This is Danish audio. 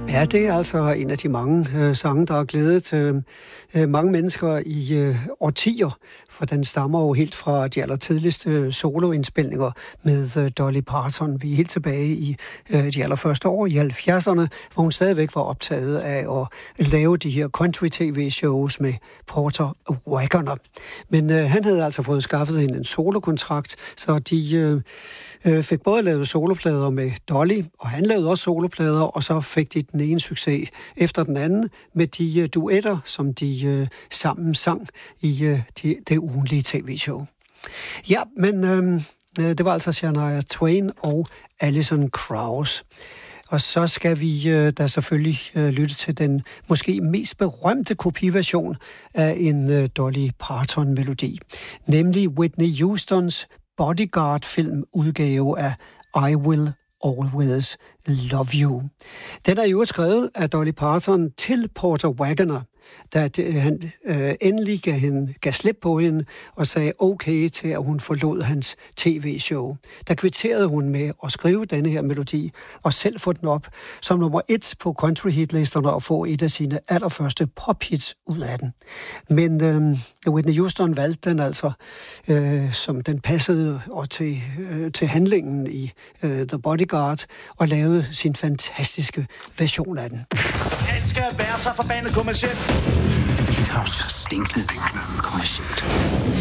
Ja, det er altså en af de mange sange, der har glædet mange mennesker i årtier, for den stammer jo helt fra de allertidligste soloindspilninger med Dolly Parton. Vi er helt tilbage i de allerførste år i 70'erne, hvor hun stadigvæk var optaget af at lave de her country-tv-shows med Porter Wagoner. Men han havde altså fået skaffet hende en solokontrakt, så de fik både lavet soloplader med Dolly, og han lavede også soloplader, og så fik de den ene succes efter den anden med de duetter, som de sammen sang i det ugenlige tv-show. Ja, men det var altså Shania Twain og Alison Krauss. Og så skal vi da selvfølgelig lytte til den måske mest berømte kopiversion af en Dolly Parton-melodi, nemlig Whitney Houstons Bodyguard-film udgave af I Will Always Love You. Den er jo skrevet af Dolly Parton til Porter Wagoner, da han endelig gav slip på hende og sagde okay til, at hun forlod hans tv-show. Der kvitterede hun med at skrive denne her melodi og selv få den op som nummer 1 på country-hitlisterne og få et af sine allerførste pop-hits ud af den. Men Whitney Houston valgte den altså, som den passede og til handlingen i The Bodyguard, og lavede sin fantastiske version af den. Han skal være så forbandet kommercielt. Dit house stinkende kommercielt.